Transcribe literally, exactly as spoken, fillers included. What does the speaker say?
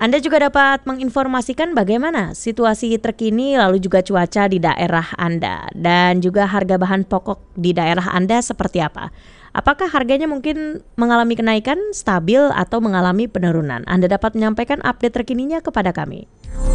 Anda juga dapat menginformasikan bagaimana situasi terkini lalu juga cuaca di daerah Anda dan juga harga bahan pokok di daerah Anda seperti apa. Apakah harganya mungkin mengalami kenaikan, stabil, atau mengalami penurunan? Anda dapat menyampaikan update terkininya kepada kami.